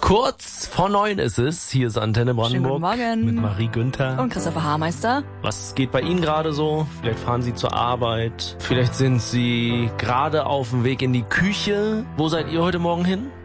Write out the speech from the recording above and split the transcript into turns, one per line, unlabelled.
Kurz vor 9 ist es. Hier ist Antenne Brandenburg.
Schönen guten Morgen.
Mit Marie Günther.
Und Christopher Haarmeister.
Was geht bei Ihnen gerade so? Vielleicht fahren Sie zur Arbeit. Vielleicht sind Sie gerade auf dem Weg in die Küche. Wo seid ihr heute Morgen hin?